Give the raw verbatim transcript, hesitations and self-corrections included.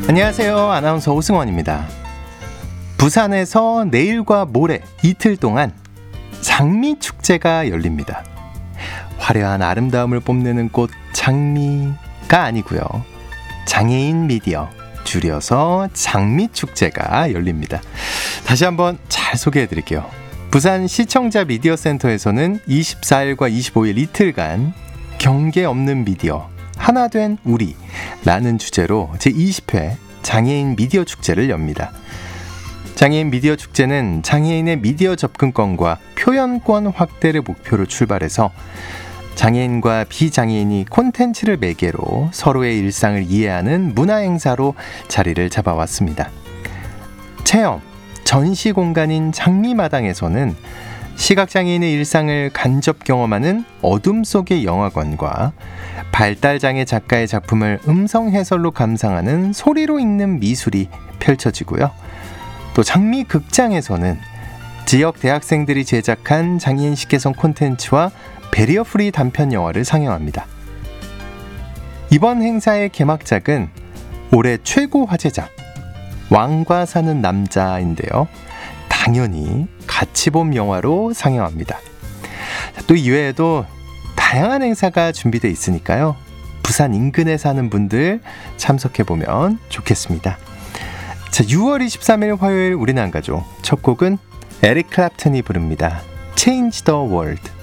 안녕하세요. 아나운서 오승원입니다. 부산에서 내일과 모레 이틀 동안 장미축제가 열립니다. 화려한 아름다움을 뽐내는 꽃 장미가 아니고요. 장애인 미디어, 줄여서 장미축제가 열립니다. 다시 한번 잘 소개해드릴게요. 부산 시청자 미디어 센터에서는 이십사일과 이십오일 이틀간 경계 없는 미디어 하나 된 우리라는 주제로 제이십회 장애인 미디어 축제를 엽니다. 장애인 미디어 축제는 장애인의 미디어 접근권과 표현권 확대를 목표로 출발해서 장애인과 비장애인이 콘텐츠를 매개로 서로의 일상을 이해하는 문화행사로 자리를 잡아왔습니다. 체험, 전시 공간인 장미마당에서는 시각장애인의 일상을 간접 경험하는 어둠 속의 영화관과 발달장애 작가의 작품을 음성 해설로 감상하는 소리로 읽는 미술이 펼쳐지고요. 또 장미극장에서는 지역 대학생들이 제작한 장애인 식개성 콘텐츠와 배리어 프리 단편 영화를 상영합니다. 이번 행사의 개막작은 올해 최고 화제작 왕과 사는 남자인데요. 당연히 같이 봄 영화로 상영합니다. 또 이외에도 다양한 행사가 준비되어 있으니까요. 부산 인근에 사는 분들 참석해보면 좋겠습니다. 자, 유월 이십삼일 화요일 우리는 안 가죠. 첫 곡은 에릭 클랩튼이 부릅니다. Change the World.